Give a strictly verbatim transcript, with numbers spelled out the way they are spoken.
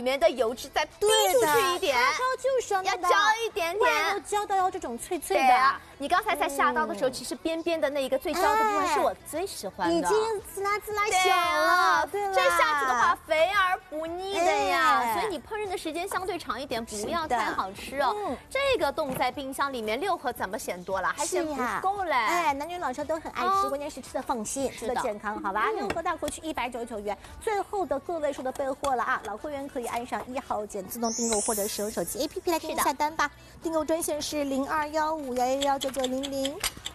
里面的油脂再逼出去一点， 它就是要要焦一点点， 外头焦到要这种脆脆的。 啊，你刚才在下刀的时候，其实边边的那一个最焦的部分是我最喜欢的， 已经滋啦滋啦响了，对了， 这下去的话肥而不腻的呀，所以你烹饪的时间相对长一点，不要太好吃哦。这个冻在冰箱里面六盒怎么嫌多了？还嫌不够嘞。哎， 男女老少都很爱吃，关键是吃的放心，吃的健康，好吧？六盒大回去一百九十九元，最后的个位数的备货了啊！老会员可以按上一号键自动订购，或者使用手机 A P P 来给你下单吧。订购专线是零二幺五幺幺幺九九零零。